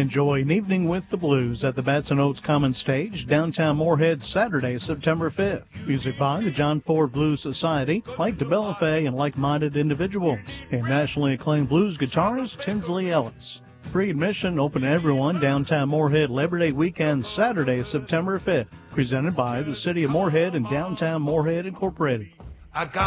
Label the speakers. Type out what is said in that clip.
Speaker 1: Enjoy an evening with the blues at the Batson Oaks Common Stage, downtown Moorhead, Saturday, September 5th. Music by the John Ford Blues Society, Mike DeBellafay, and like-minded individuals. And nationally acclaimed blues guitarist Tinsley Ellis. Free admission, open to everyone, downtown Moorhead, Labor Day weekend, Saturday, September 5th. Presented by the City of Moorhead and Downtown Moorhead Incorporated.